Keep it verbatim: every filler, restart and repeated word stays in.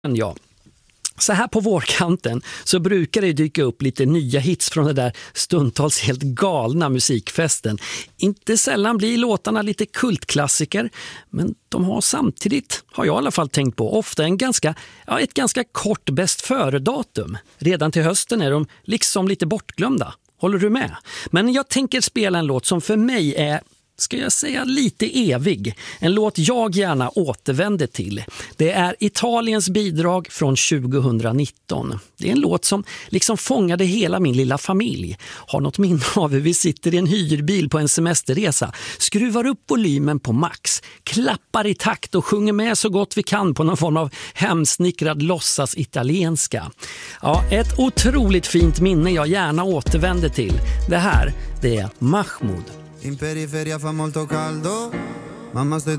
Ja. Så här på vårkanten så brukar det dyka upp lite nya hits från det där stundtals helt galna musikfesten. Inte sällan blir låtarna lite kultklassiker, men de har samtidigt, har jag i alla fall tänkt på, ofta en ganska, ja, ett ganska kort bäst före-datum. Redan till hösten är de liksom lite bortglömda. Håller du med? Men jag tänker spela en låt som för mig är, ska jag säga, lite evig. En låt jag gärna återvänder till. Det är Italiens bidrag från tjugonitton. Det är en låt som liksom fångade hela min lilla familj. Har något minne av hur vi sitter i en hyrbil på en semesterresa, skruvar upp volymen på max, klappar i takt och sjunger med så gott vi kan på någon form av hemsnickrad låtsas italienska. Ja, ett otroligt fint minne jag gärna återvänder till. Det här, det är Mahmoud. In periferia fa molto caldo, mamma sto